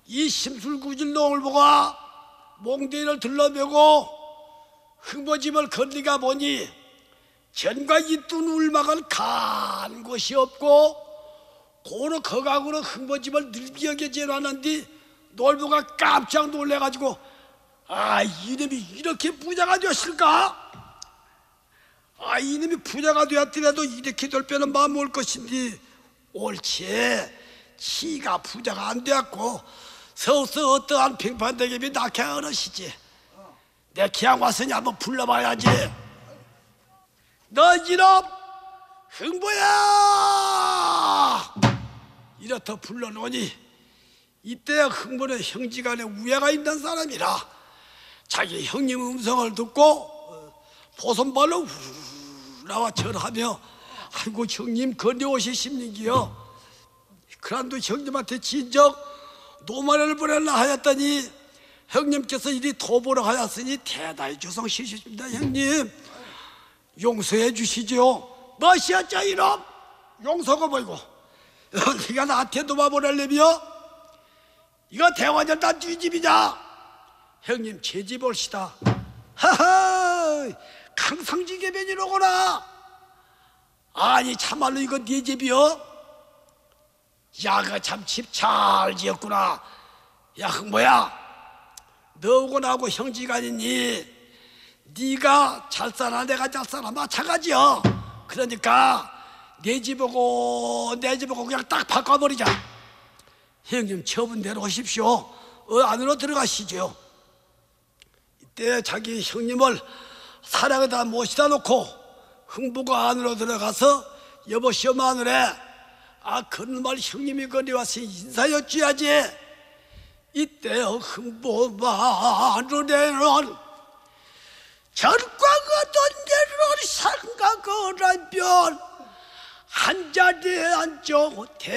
이 심술구질 농을보가 몽둥이를 들러매고 흥보집을 건너가 보니 전과 이뜬 울막을 간 곳이 없고 고로 거각으로 흥보집을 늘기하게 지어놨는데 놀부가 깜짝 놀래가지고 아, 이놈이 이렇게 부자가 되었을까? 아, 이놈이 부자가 되었더라도 이렇게 될 빼는 마음 올 것인데 옳지, 치가 부자가 안 되었고 서서 어떠한 평판대ገብ이 낳게 어르시지. 내 기왕 왔으니 한번 불러봐야지. 너 이놈 흥보야! 이렇다 불러놓으니 이때 흥보는 형제간에 우애가 있는 사람이라 자기 형님 음성을 듣고 보선발로 후 나와 절하며 아이고 형님 건너오시십니기요. 그란도 형님한테 진적 노마를 보내려 하였더니 형님께서 이리 도보러 하였으니 대단히 조성시십니다. 형님 용서해 주시죠. 뭐시었죠 이놈? 용서가 뭐이고 네가 나한테 도마 보내려며 이거 대환전 다 뒤집이냐? 형님 제 집 올시다. 하하 강성지계변이로구나. 아니 참말로 이거 네 집이여? 야가 참 집 잘 지었구나. 야 흥보야, 너하고 나하고 형제간이니 네가 잘 살아 내가 잘 살아 마찬가지여. 그러니까 내 집하고 내 집하고 그냥 딱 바꿔버리자. 형님 처분 대로 오십시오. 안으로 들어가시죠. 이때 자기 형님을 사랑에다 모시다 놓고 흥부가 안으로 들어가서 여보시오 마누래, 아 그놈을 형님이 거리와서 인사여쭈야지. 이때 흥부 마누래는 절과가 던데를 생각을 하면 한자리에 앉아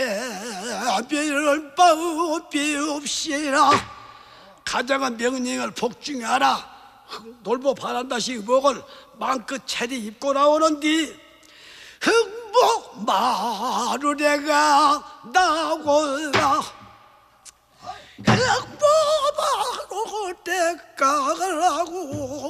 대비를 법이 없이라 가장한 명령을 복종하라. 놀보 바란다시 의복을 마음껏 차리 입고 나오는디 흥부 마누래가 나오라. 흥부 마누래가 나오라.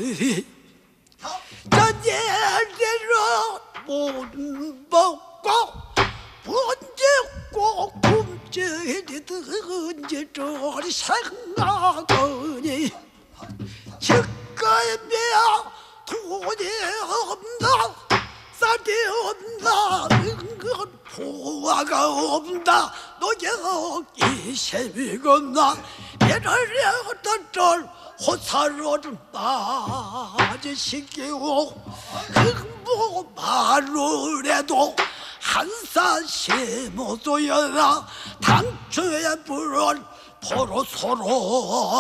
저제대로 못 먹고 언제 꼭 굶주리든지 저리 생각하니 집가에야 돈이 없나 쌀이 없나 은근 보화가 없나 노여기 셈이건나 얘를 어떤 절 호사로를 맞으시기고 흥부 마누래도 한사시 모두여라 당초에 불은 서로